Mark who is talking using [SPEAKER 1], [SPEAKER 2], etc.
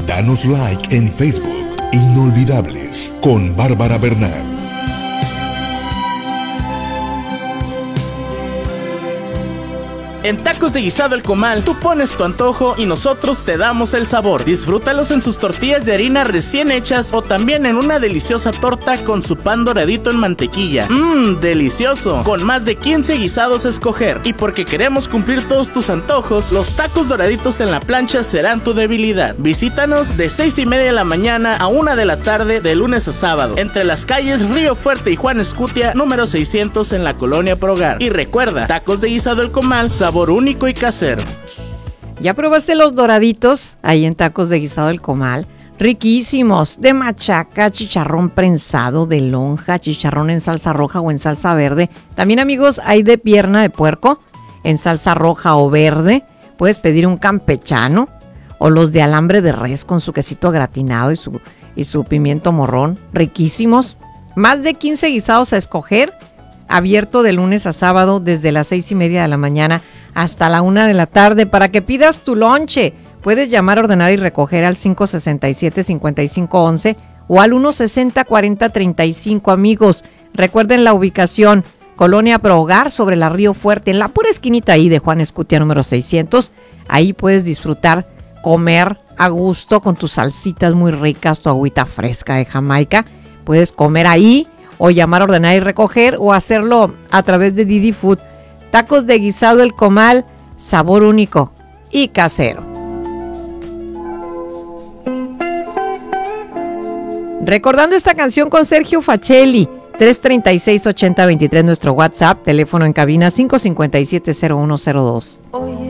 [SPEAKER 1] Danos like en Facebook. Inolvidables con Bárbara Bernal.
[SPEAKER 2] En Tacos de Guisado El Comal, tú pones tu antojo y nosotros te damos el sabor. Disfrútalos en sus tortillas de harina recién hechas o también en una deliciosa torta con su pan doradito en mantequilla. Delicioso. Con más de 15 guisados a escoger. Y porque queremos cumplir todos tus antojos, los tacos doraditos en la plancha serán tu debilidad. Visítanos de 6:30 de la mañana a 1 de la tarde de lunes a sábado, entre las calles Río Fuerte y Juan Escutia, número 600 en la Colonia Progar. Y recuerda, Tacos de Guisado El Comal, sabor único y casero.
[SPEAKER 3] ¿Ya probaste los doraditos ahí en Tacos de Guisado El Comal? Riquísimos, de machaca, chicharrón prensado, de lonja, chicharrón en salsa roja o en salsa verde. También, amigos, hay de pierna de puerco en salsa roja o verde. Puedes pedir un campechano o los de alambre de res con su quesito gratinado y su pimiento morrón. Riquísimos. Más de 15 guisados a escoger. Abierto de lunes a sábado desde las 6:30 de la mañana hasta la 1 de la tarde para que pidas tu lonche. Puedes llamar, ordenar y recoger al 567-5511 o al 160-4035, amigos. Recuerden la ubicación, Colonia Progar, sobre la Río Fuerte, en la pura esquinita ahí de Juan Escutia número 600. Ahí puedes disfrutar, comer a gusto con tus salsitas muy ricas, tu agüita fresca de Jamaica. Puedes comer ahí o llamar, ordenar y recoger o hacerlo a través de Didi Food. Tacos de Guisado El Comal, sabor único y casero. Recordando esta canción con Sergio Facelli, 336-8023 nuestro WhatsApp, teléfono en cabina 557-0102.